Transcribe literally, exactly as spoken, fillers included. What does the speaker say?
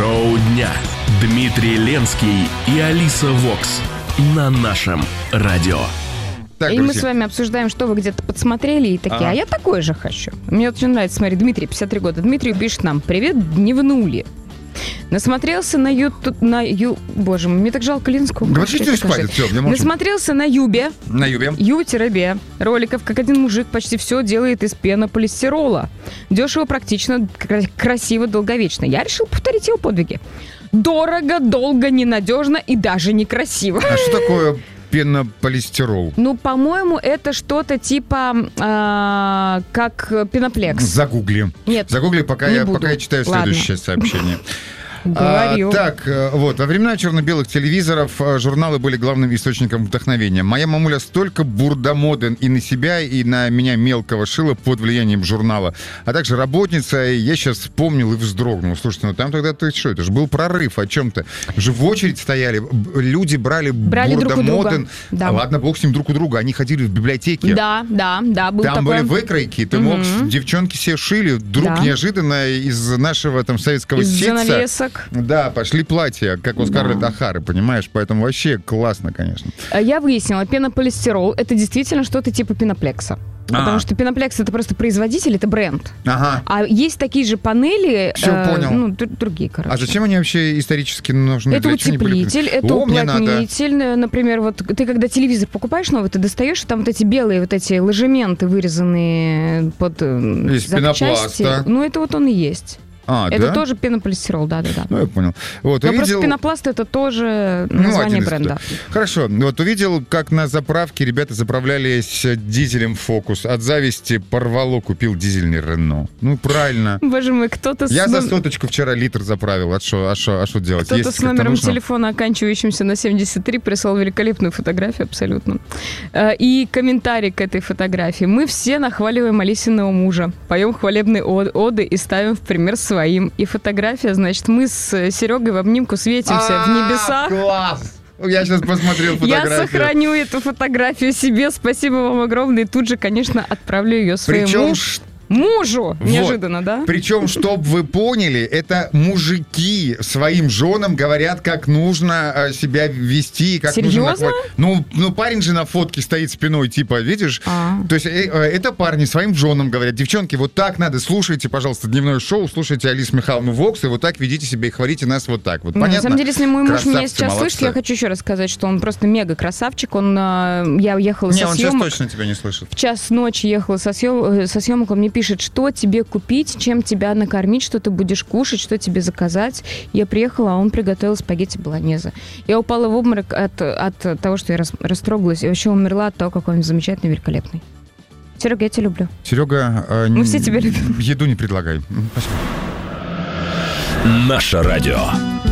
Шоу дня. Дмитрий Ленский и Алиса Вокс на нашем радио. Так, и друзья, мы с вами обсуждаем, что вы где-то подсмотрели и такие, ага. а я такое же хочу. Мне очень нравится, смотри, Дмитрий, пятьдесят три года. Дмитрий пишет нам: привет, дневнули. Насмотрелся на ютуб, на ю, боже мой, мне так жалко Линского. Говорите, спать, все, Насмотрелся на Юбе, на Юбе, Ю-Бе, роликов, как один мужик почти все делает из пенополистирола. Дешево, практично, красиво, долговечно. Я решил повторить его подвиги. Дорого, долго, ненадежно и даже некрасиво. А что такое пенополистирол? Ну, по-моему, это что-то типа э, как пеноплекс. Загугли. Нет, Загугли, пока, я, пока я читаю Ладно. следующее сообщение. Говорю. А, так, вот, во времена черно-белых телевизоров журналы были главным источником вдохновения. Моя мамуля столько бурдомоден и на себя, и на меня мелкого шила под влиянием журнала. А также работница, и я сейчас вспомнил и вздрогнул. Слушайте, ну там тогда ты что, это же был прорыв о чем-то. Же в очередь стояли, люди брали, брали бурдомоден. Да. А ладно, бог с ним, друг у друга. Они ходили в библиотеке. Да, да, да, был Там такой... были выкройки, ты угу. мог, девчонки все шили. Вдруг да. неожиданно из нашего там советского из ситца... занавесок. Да, пошли платья, как у Скарлетт да. Охары, понимаешь? Поэтому вообще классно, конечно. Я выяснила, пенополистирол — это действительно что-то типа пеноплекса. А-а. Потому что пеноплекс — это просто производитель, это бренд. Ага. А есть такие же панели, Все, э, понял. ну, д- другие, короче. А зачем они вообще исторически нужны? Это Для утеплитель, это О, уплотнитель. Например, вот ты когда телевизор покупаешь новый, ты достаешь, и там вот эти белые вот эти ложементы, вырезанные под из запчасти. пенопласта. Ну, это вот он и есть. А, это да? тоже пенополистирол, да-да-да. Ну, я понял. Вот, Но увидел... просто пенопласт — это тоже название ну, бренда. Хорошо. Вот увидел, как на заправке ребята заправлялись дизелем Фокус. От зависти порвало, купил дизельный Рено. Ну, правильно. Боже мой, кто-то... Я с... за соточку вчера литр заправил. А что а шо, а шо делать? Кто-то Есть с номером нужно? телефона, оканчивающимся на семьдесят три, прислал великолепную фотографию, абсолютно. И комментарий к этой фотографии. Мы все нахваливаем Алисиного мужа, поем хвалебные оды и ставим в пример своим. И фотография, значит, мы с Серегой в обнимку светимся в небесах. Класс! Я сейчас посмотрел фотографию. Я сохраню эту фотографию себе. Спасибо вам огромное. И тут же, конечно, отправлю ее своему... Причем... мужу. Вот. Неожиданно, да? Причем, чтобы вы поняли, это мужики своим женам говорят, как нужно себя вести. Как Серьезно? Нужно нахват... ну, ну, парень же на фотке стоит спиной, типа, видишь? А. То есть э, э, это парни своим женам говорят: девчонки, вот так надо, слушайте, пожалуйста, дневное шоу, слушайте Алису Михайловну Вокс, и вот так ведите себя и хвалите нас вот так. Вот, ну, понятно? На самом деле, если мой муж меня сейчас молодцы. слышит, я хочу еще раз сказать, что он просто мега красавчик. Он, я уехала Не, со он съемок. сейчас точно тебя не слышит. В час ночи ехала со, съем... со съемок, он мне пишет, что тебе купить, чем тебя накормить, что ты будешь кушать, что тебе заказать. Я приехала, а он приготовил спагетти болоньезе. Я упала в обморок от, от того, что я рас... растрогалась, и вообще умерла от того, какой он замечательный, великолепный. Серега, я тебя люблю. Серега, э, мы все тебя любим. Еду не предлагай. Спасибо. Наше радио.